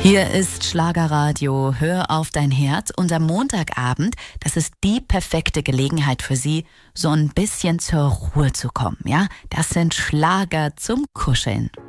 Hier ist Schlagerradio, hör auf dein Herz. Und am Montagabend, das ist die perfekte Gelegenheit für Sie, so ein bisschen zur Ruhe zu kommen, ja? Das sind Schlager zum Kuscheln.